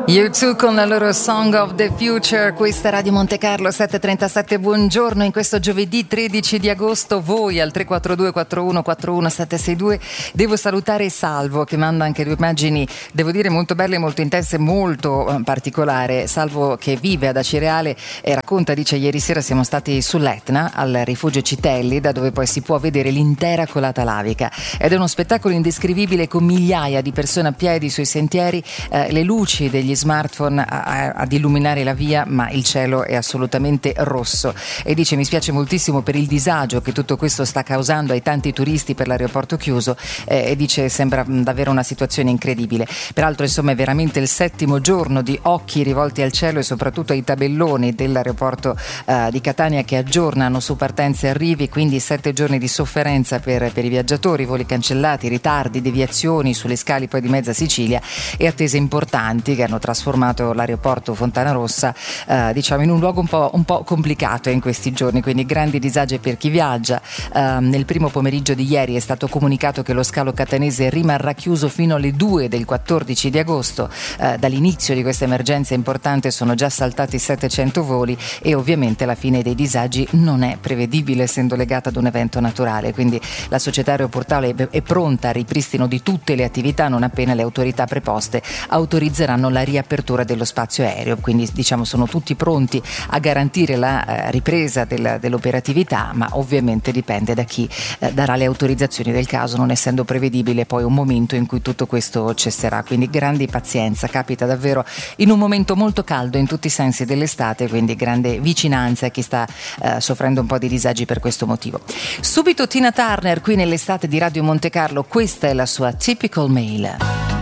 U2 con la loro Song of the Future, questa Radio Monte Carlo 7:37, buongiorno in questo giovedì 13 di agosto, voi al 342 41 41 762. Devo salutare Salvo che manda anche due immagini, devo dire molto belle, molto intense, molto particolare. Salvo che vive ad Acireale e racconta, dice: ieri sera siamo stati sull'Etna al rifugio Citelli, da dove poi si può vedere l'intera colata lavica ed è uno spettacolo indescrivibile con migliaia di persone a piedi sui sentieri, le luci degli smartphone ad illuminare la via, ma il cielo è assolutamente rosso. E dice: mi spiace moltissimo per il disagio che tutto questo sta causando ai tanti turisti per l'aeroporto chiuso, e dice sembra davvero una situazione incredibile. Peraltro insomma è veramente il 7° giorno di occhi rivolti al cielo e soprattutto ai tabelloni dell'aeroporto di Catania che aggiornano su partenze e arrivi, quindi 7 giorni di sofferenza per i viaggiatori, voli cancellati, ritardi, deviazioni sulle scali poi di mezza Sicilia e attese importanti che hanno trasformato l'aeroporto Fontanarossa diciamo in un luogo un po' complicato in questi giorni, quindi grandi disagi per chi viaggia. Nel primo pomeriggio di ieri è stato comunicato che lo scalo catanese rimarrà chiuso fino alle 2 del 14 di agosto. Dall'inizio di questa emergenza importante sono già saltati 700 voli e ovviamente la fine dei disagi non è prevedibile essendo legata ad un evento naturale, quindi la società aeroportuale è pronta al ripristino di tutte le attività non appena le autorità preposte autorizzeranno la riapertura dello spazio aereo, quindi diciamo sono tutti pronti a garantire la ripresa dell'operatività, ma ovviamente dipende da chi darà le autorizzazioni del caso, non essendo prevedibile poi un momento in cui tutto questo cesserà, quindi grandi pazienza, capita davvero in un momento molto caldo in tutti i sensi dell'estate, quindi grande vicinanza a chi sta soffrendo un po' di disagi per questo motivo. Subito Tina Turner qui nell'estate di Radio Monte Carlo, questa è la sua Typical Male.